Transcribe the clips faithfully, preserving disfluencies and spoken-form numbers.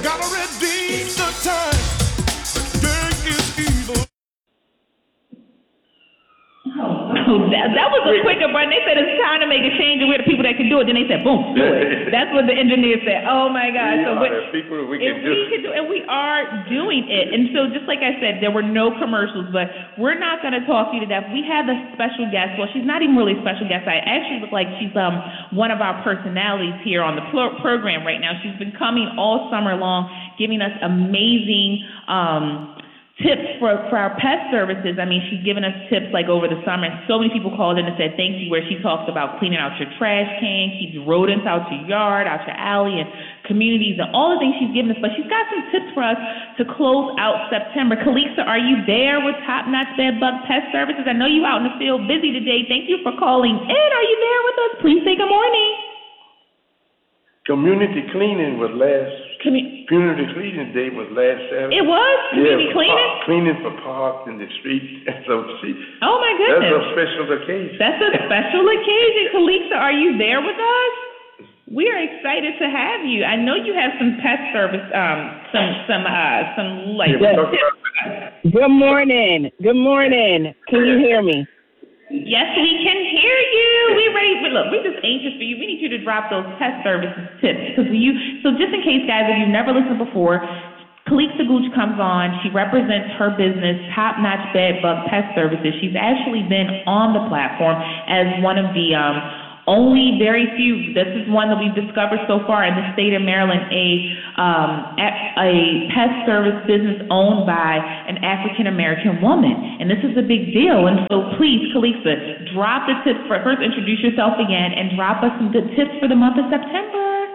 gotta redeem the time. The day is evil. Oh, that, that was a quicker button. They said it's time to make a change, and we're the people that can do it. Then they said, boom, do it. That's what the engineer said. Oh, my God. We so are the people we can do we can do, and we are doing it. And so just like I said, there were no commercials, but we're not going to talk you to death. We have a special guest. Well, she's not even really a special guest. I actually look like she's um one of our personalities here on the pro- program right now. She's been coming all summer long, giving us amazing um tips for, for our pet services. I mean, she's given us tips like over the summer. So many people called in and said thank you, where she talks about cleaning out your trash can, keeps rodents out your yard, out your alley, and communities, and all the things she's given us. But she's got some tips for us to close out September. Kalisa, are you there with Top Notch Bed Bug Pest Services? I know you out in the field busy today. Thank you for calling in. Are you there with us? Please say good morning. Community cleaning was last. Commu- Community cleaning day was last Saturday. It was community yeah, cleaning. Park, cleaning for parks in the streets. So she. Oh my goodness. That's a special occasion. That's a special occasion. Kalisa, are you there with us? We are excited to have you. I know you have some pet service, um, some some uh, some like. Yeah, tips. Good morning. Good morning. Can you hear me? Yes, we can hear you. We ready. Look, we're just anxious for you. We need you to drop those pet services tips because you. So just in case, guys, if you've never listened before, Kalisa Gooch comes on. She represents her business, Top Notch Bed Bug Pest Services. She's actually been on the platform as one of the um, only very few. This is one that we've discovered so far in the state of Maryland, a um, a, a pest service business owned by an African American woman, and this is a big deal. And so, please, Kalisa, drop the tips for first. Introduce yourself again, and drop us some good tips for the month of September.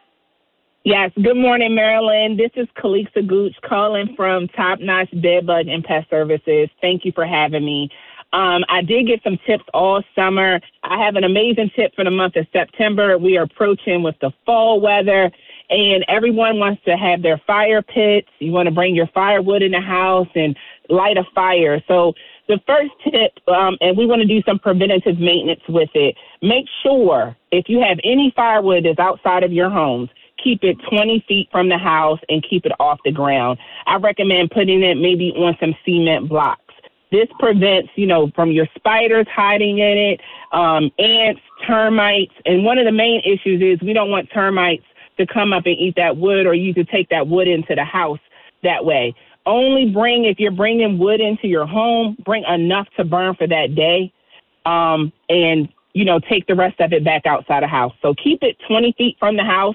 Yes. Good morning, Maryland. This is Kalisa Gooch calling from Top Notch Bed Bug and Pest Services. Thank you for having me. Um, I did get some tips all summer. I have an amazing tip for the month of September. We are approaching with the fall weather, and everyone wants to have their fire pits. You want to bring your firewood in the house and light a fire. So the first tip, um, and we want to do some preventative maintenance with it, make sure if you have any firewood that's outside of your homes, keep it twenty feet from the house and keep it off the ground. I recommend putting it maybe on some cement blocks. This prevents, you know, from your spiders hiding in it, um, ants, termites. And one of the main issues is we don't want termites to come up and eat that wood, or you to take that wood into the house that way. Only bring, if you're bringing wood into your home, bring enough to burn for that day, um, and, you know, take the rest of it back outside the house. So keep it twenty feet from the house,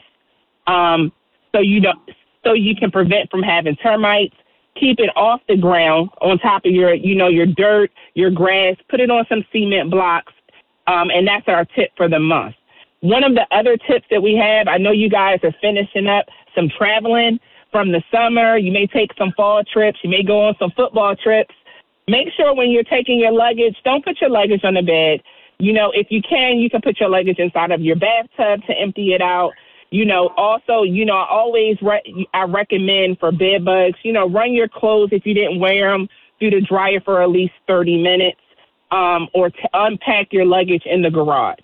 um, so you don't, so you can prevent from having termites. Keep it off the ground on top of your, you know, your dirt, your grass. Put it on some cement blocks, um, and that's our tip for the month. One of the other tips that we have, I know you guys are finishing up some traveling from the summer. You may take some fall trips. You may go on some football trips. Make sure when you're taking your luggage, don't put your luggage on the bed. You know, if you can, you can put your luggage inside of your bathtub to empty it out. You know, also, you know, I always re- I recommend for bed bugs, you know, run your clothes if you didn't wear them through the dryer for at least thirty minutes, um, or to unpack your luggage in the garage.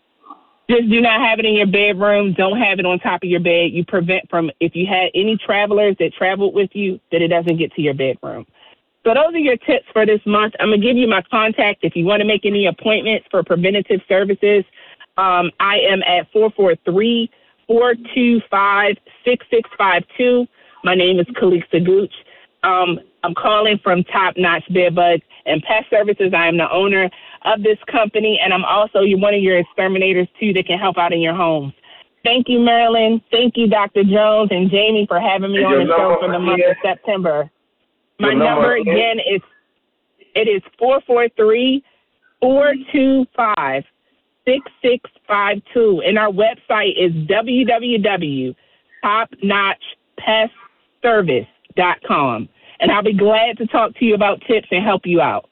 Just do not have it in your bedroom. Don't have it on top of your bed. You prevent from, if you had any travelers that traveled with you, that it doesn't get to your bedroom. So those are your tips for this month. I'm going to give you my contact if you want to make any appointments for preventative services. Um, I am at four four three, four two five, six six five two. My name is Kalisa Gooch. Um, I'm calling from Top Notch Bed Bug and Pest Services. I am the owner of this company, and I'm also one of your exterminators, too, that can help out in your homes. Thank you, Marilyn. Thank you, Doctor Jones and Jamie, for having me on the show for the month of September. My number, again, is it is four four three, four two five, six six five two, and our website is w w w dot top notch pest service dot com. And I'll be glad to talk to you about tips and help you out.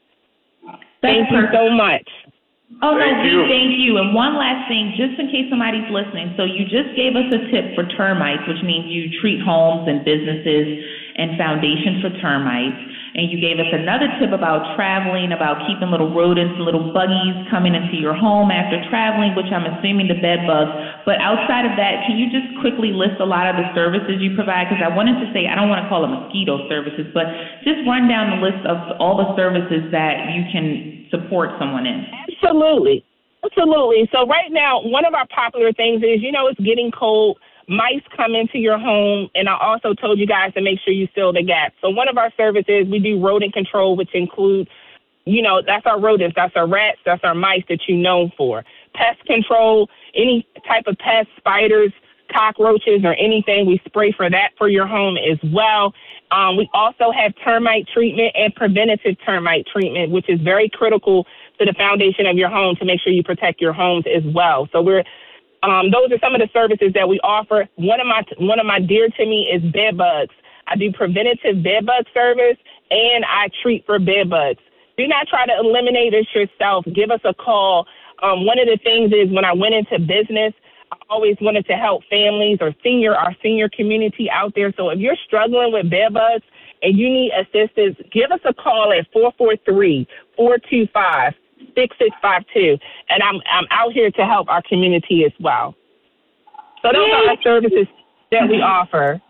Thank you so much. Oh, no, we thank you. And one last thing, just in case somebody's listening. So you just gave us a tip for termites, which means you treat homes and businesses and foundations for termites. And you gave us another tip about traveling, about keeping little rodents, little buggies coming into your home after traveling, which I'm assuming the bed bugs. But outside of that, can you just quickly list a lot of the services you provide? Because I wanted to say, I don't want to call it mosquito services, but just run down the list of all the services that you can support someone in. Absolutely. Absolutely. So right now, one of our popular things is, you know, it's getting cold. Mice come into your home, and I also told you guys to make sure you seal the gaps. So one of our services, we do rodent control, which include, you know, that's our rodents, that's our rats, that's our mice that you know for. Pest control, any type of pests, spiders, cockroaches, or anything, we spray for that for your home as well. Um, we also have termite treatment and preventative termite treatment, which is very critical to the foundation of your home to make sure you protect your homes as well. So we're Um, those are some of the services that we offer. One of my one of my dear to me is bed bugs. I do preventative bed bug service, and I treat for bed bugs. Do not try to eliminate this yourself. Give us a call. Um, one of the things is when I went into business, I always wanted to help families or senior our senior community out there. So if you're struggling with bed bugs and you need assistance, give us a call at four four three, four two five, six six five two, and I'm I'm out here to help our community as well. So those Yay. are our services that we offer.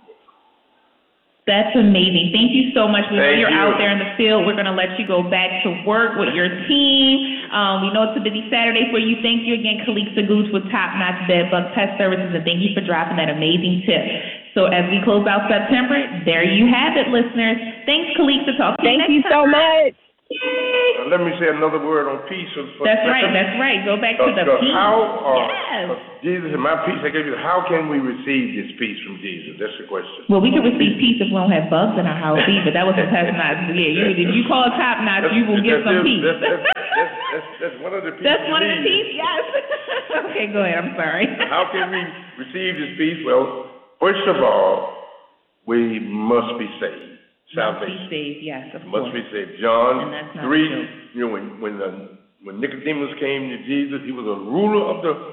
That's amazing. Thank you so much. We know Thank you're you. out there in the field. We're going to let you go back to work with your team. Um, we know it's a busy Saturday for you. Thank you again, Kalixa Gooch with Top Notch Bed Bug Pest Services, and thank you for dropping that amazing tip. So as we close out September, there you have it, listeners. Thanks, Kalixa. Talk to you Thank next you so time. much. Uh, let me say another word on peace. For, for That's right, that's right. Go back to the uh, peace. How, uh, Yes. uh, Jesus and my peace I gave you, how can we receive this peace from Jesus? That's the question. Well, we can receive peace if we don't have bugs in our house either. That was a test notch. Yeah, you, if you call Top Notch, you will get some that's, peace. That's, that's, that's, that's, that's one of the peace. That's one of the need. peace, yes. Okay, go ahead, I'm sorry. How can we receive this peace? Well, first of all, we must be saved. Salvation. Must be saved, yes, of Must course. be saved. John And that's not three, true. you know, when when the, when Nicodemus came to Jesus, he was a ruler of the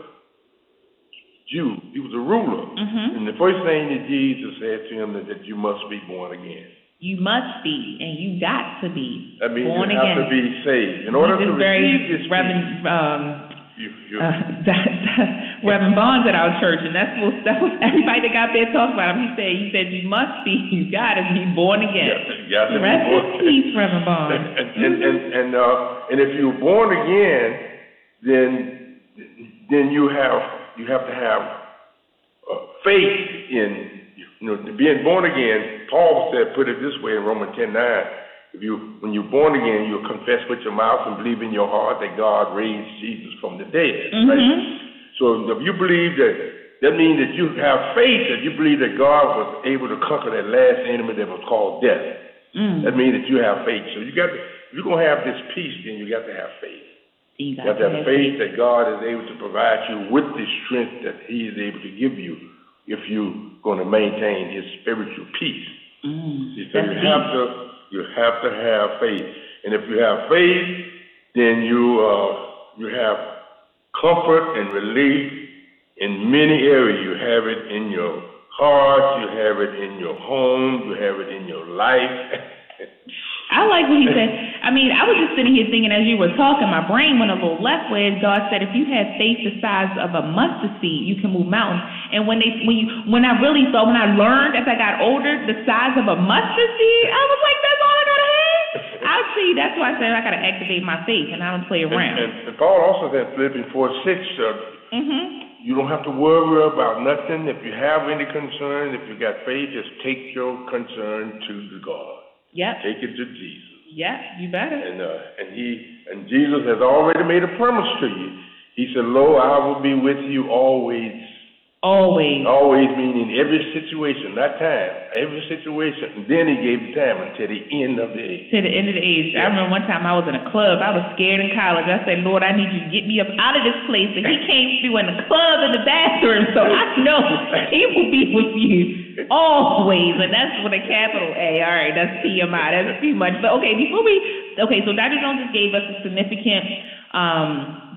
Jews. He was a ruler. Mm-hmm. And the first thing that Jesus said to him is that you must be born again. You must be, and you got to be That means born you have again. to be saved. In order This to is very receive this Reverend, peace, um, you, you, uh, that, that, Reverend Bonds at our church, and that's what, that was everybody that got there talking about him. He said, he said, you must be, you got to be born again. you got to be Rest born in peace, Reverend Bonds. And, and, and, and, and, uh, and if you're born again, then then you have you have to have uh, faith in, you know, being born again. Paul said, put it this way in Romans ten nine. If you, when you're born again, you'll confess with your mouth and believe in your heart that God raised Jesus from the dead. Mm-hmm. Right? So if you believe that, that means that you have faith, that you believe that God was able to conquer that last enemy that was called death. Mm. That means that you have faith. So you got to, if you're gonna have this peace, then you got to have faith. You You got to have faith that God is able to provide you with the strength that He is able to give you if you're going to maintain His spiritual peace. Mm. See, so you have to, you have to have faith, and if you have faith, then you uh, you have comfort and relief in many areas. You have it in your heart, you have it in your home, you have it in your life. I like what he said. I mean, I was just sitting here thinking as you were talking, my brain went a little left where God said, if you have faith the size of a mustard seed, you can move mountains. And when they, when you, when I really thought, when I learned as I got older, the size of a mustard seed, I was like, that's all I gotta have. I see. That's why I said I gotta activate my faith, and I don't play around. And, and, and Paul also said, Philippians four six, uh, Mhm. you don't have to worry about nothing. If you have any concern, if you got faith, just take your concern to the God. Yep. Take it to Jesus. Yep. You better. And uh, and he and Jesus has already made a promise to you. He said, "Lo, I will be with you always." Always. Always meaning every situation, not time, every situation. And then he gave the time until the end of the age. To the end of the age. I remember one time I was in a club. I was scared in college. I said, Lord, I need you to get me up out of this place. And he came through in the club in the bathroom. So I know he will be with you always. And that's with a capital A. All right, that's T M I. That's too much. But okay, before we, okay, so Doctor Jones just gave us a significant um,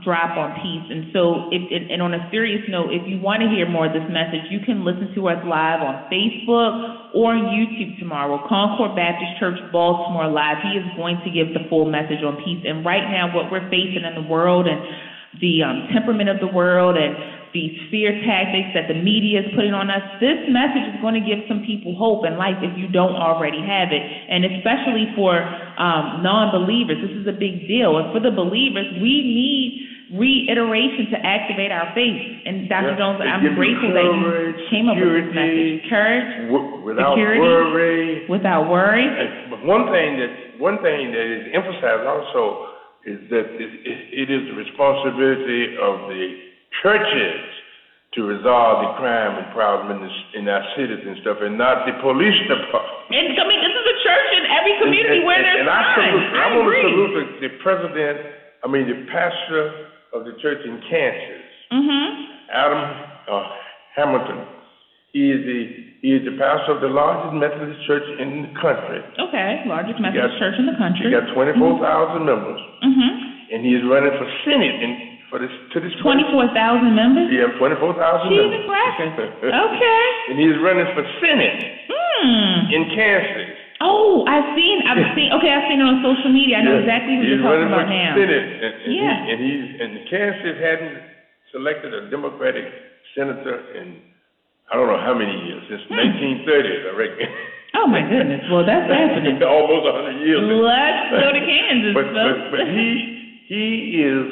drop on peace. And so, if, and on a serious note, if you want to hear more of this message, you can listen to us live on Facebook or on YouTube tomorrow. Concord Baptist Church Baltimore Live. He is going to give the full message on peace. And right now, what we're facing in the world and the um, temperament of the world and these fear tactics that the media is putting on us, this message is going to give some people hope in life if you don't already have it. And especially for um, non-believers, this is a big deal. And for the believers, we need reiteration to activate our faith. And Doctor Yeah. Jones, I'm grateful that you came up with this message. Courage, w- without security, worry. without worry. And one thing that one thing that is emphasized also is that it, it, it is the responsibility of the churches to resolve the crime and problem in, this, in our cities and stuff, and not the police department. And I mean, this is a church in every community and, where and, there's and I, crime. salute, I, I want to agree. salute the, the president, I mean the pastor of the church in Kansas, Mm-hmm. Adam uh, Hamilton. He is the he is the pastor of the largest Methodist church in the country. Okay, largest He Methodist got- church in the country. He got twenty-four thousand members, Mm-hmm. and he is running for Senate in, for this to this place. twenty-four thousand members? He has twenty-four thousand Jesus members. crackers. Okay. And he is running for Senate Hmm. in Kansas. Oh, I've seen, I've seen, okay, I've seen it on social media. I know Yeah. exactly who He's you're talking running about for now. Senate, and, and Yeah. He, and he's and Kansas hadn't selected a Democratic senator in I don't know how many years, since Hmm. nineteen thirties, I reckon. Oh, my goodness. Well, that's happening. Almost a hundred years. Let's go to Kansas, But, but, folks. but he, he is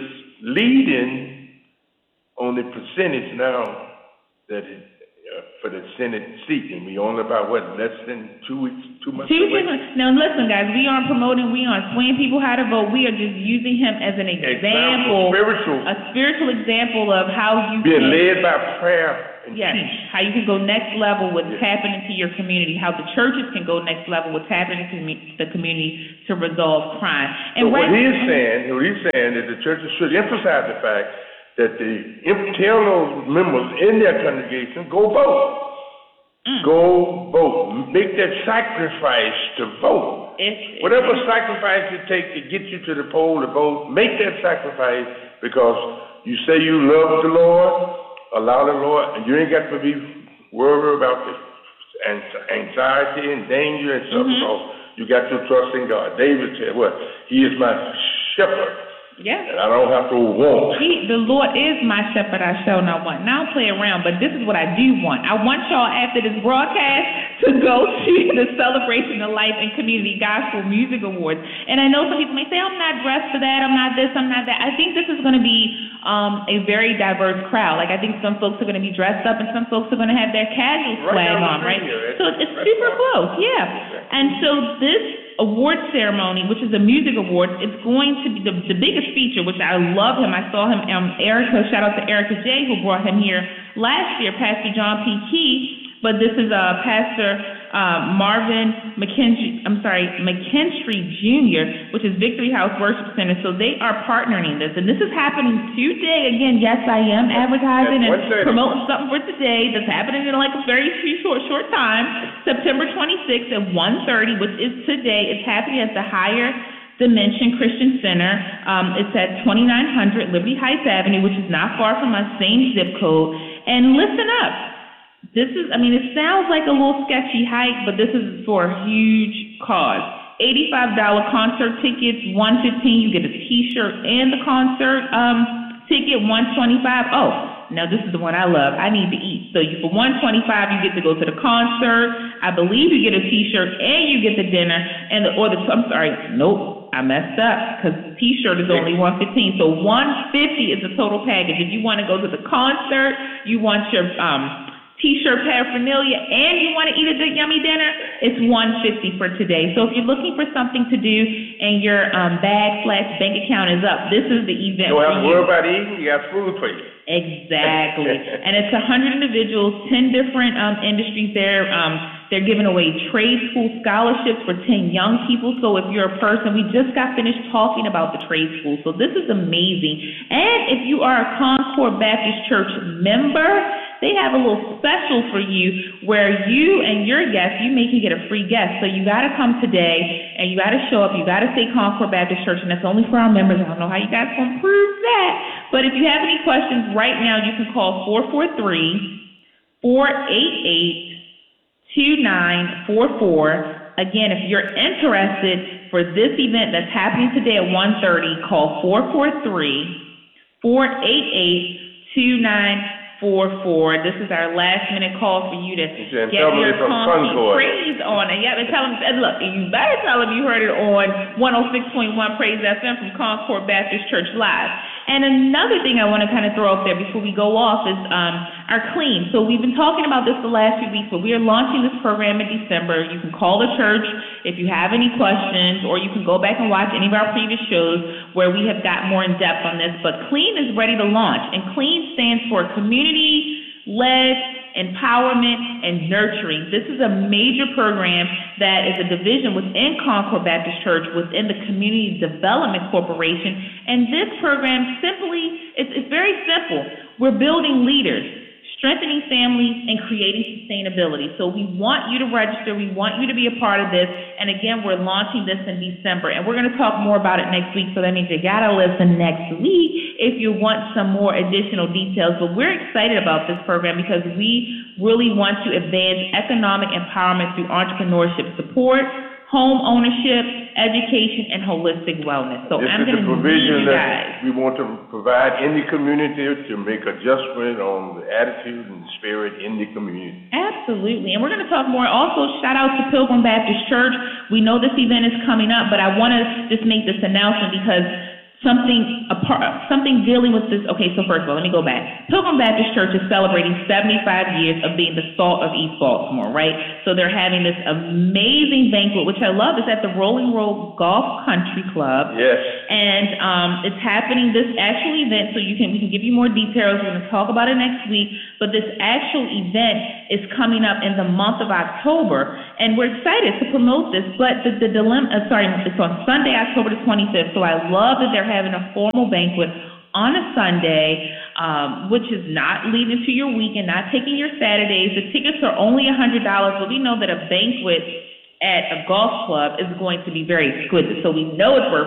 leading on the percentage now that it, uh, for the Senate seat, and we only about, what, less than two weeks, two months Two away? different, now listen, guys, we aren't promoting, we aren't swaying people how to vote. We are just using him as an example, Spiritual, a spiritual example of how you being can, led by prayer and yes, peace. how you can go next level with Yes. tapping into your community, how the churches can go next level with tapping into commu- the community to resolve crime. So what right- he's saying, what he's saying is the churches should emphasize the fact that the, tell those members in their congregation, go vote. Mm. Go vote. Make that sacrifice to vote. If- Whatever sacrifice it takes to get you to the poll to vote, make that sacrifice because you say you love the Lord, allow the Lord, and you ain't got to be worried about the anxiety and danger and stuff Mhm. because you got to trust in God. David said, what? He is my shepherd, Yeah. and I don't have to want. He, the Lord is my shepherd, I shall not want. Now, I'll play around, but this is what I do want. I want y'all, after this broadcast, to go to the Celebration of Life and Community Gospel Music Awards. And I know some people may say, I'm not dressed for that, I'm not this, I'm not that. I think this is going to be um, a very diverse crowd. Like, I think some folks are going to be dressed up, and some folks are going to have their casual Right swag down the on, street right? here, So right- it's right super down. close, yeah. And so this award ceremony, which is a music award, it's going to be the, the biggest feature, which I love him. I saw him, um, Erica, shout out to Erica J, who brought him here last year, Pastor John P. Key, but this is uh, Pastor uh, Marvin McKinstry, I'm sorry, McKinstry Junior, which is Victory House Worship Center. So they are partnering this, and this is happening today. Again, yes, I am advertising At one and thirty. promoting something for today that's happening in like a very few short, short time, September twenty-sixth at one thirty, which is today. It's happening at the Higher Dimension Christian Center. Um, it's at twenty-nine hundred Liberty Heights Avenue, which is not far from us, same zip code. And listen up. This is, I mean, it sounds like a little sketchy hike, but this is for a huge cause. eighty-five dollars concert tickets, one hundred fifteen dollars, you get a t-shirt and the concert um, ticket, one hundred twenty-five dollars. Oh, now this is the one I love. I need to eat. So you, for one hundred twenty-five dollars, you get to go to the concert. I believe you get a t-shirt and you get the dinner and the, or the, I'm sorry, nope. I messed up because the t-shirt is only one hundred fifteen dollars. So one hundred fifty dollars is the total package. If you want to go to the concert, you want your um, t-shirt paraphernalia, and you want to eat a good yummy dinner, it's one hundred fifty dollars for today. So if you're looking for something to do and your um, bag slash bank account is up, this is the event You don't for have to you. worry about eating, you got food for you. Exactly. And it's one hundred individuals, ten different um, industries there. Um, they're giving away trade school scholarships for ten young people. So if you're a person, we just got finished talking about the trade school. So this is amazing. And if you are a Concord Baptist Church member, they have a little special for you where you and your guests, you may can get a free guest. So you got to come today, and you got to show up. You got to say Concord Baptist Church, and that's only for our members. I don't know how you guys can prove that. But if you have any questions right now, you can call four four three, four eight eight, two nine four four. Again, if you're interested for this event that's happening today at one thirty, call four four three, four eight eight, two nine four four. This is our last minute call for you to And get tell me your from concrete Concord. praise on. And yeah, and tell them, and look, you better tell them you heard it on one oh six point one Praise F M from Concord Baptist Church Live. And another thing I want to kind of throw up there before we go off is um, our clean. So we've been talking about this the last few weeks, but we are launching this program in December. You can call the church if you have any questions, or you can go back and watch any of our previous shows where we have got more in depth on this. But clean is ready to launch, and clean stands for community-led empowerment and nurturing. This is a major program that is a division within Concord Baptist Church within the Community Development Corporation. And this program simply, it's, it's very simple. We're building leaders, strengthening families, and creating sustainability. So we want you to register. We want you to be a part of this. And again, we're launching this in December. And we're going to talk more about it next week. So that means you got to listen next week if you want some more additional details. But we're excited about this program because we really want to advance economic empowerment through entrepreneurship support, home ownership, education, and holistic wellness. So This I'm is going the to need provision you guys. that we want to provide in the community to make adjustment on the attitude and spirit in the community. Absolutely. And we're going to talk more. Also, shout out to Pilgrim Baptist Church. We know this event is coming up, but I want to just make this announcement because something apart, something dealing with this. Okay, so first of all, let me go back. Pilgrim Baptist Church is celebrating seventy-five years of being the salt of East Baltimore, right? So they're having this amazing banquet, which I love. It's at the Rolling Road Golf Country Club. Yes. And um, it's happening, this actual event, so you can we can give you more details. We're going to talk about it next week. But this actual event is coming up in the month of October, and we're excited to promote this. But the, the dilemma, uh, sorry, it's on Sunday, October the twenty-fifth. So I love that they're having a formal banquet on a Sunday, um, which is not leading to your weekend, not taking your Saturdays. The tickets are only one hundred dollars, but we know that a banquet at a golf club is going to be very exquisite. So we know it's worth